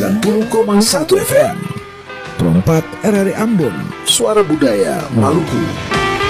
90,1 FM. Perompak RRI Ambon, Suara Budaya Maluku.